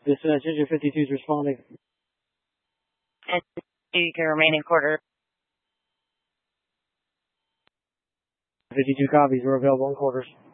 This Ginger 52 is responding. And you can remain in quarters. 52 copies. We're available in quarters.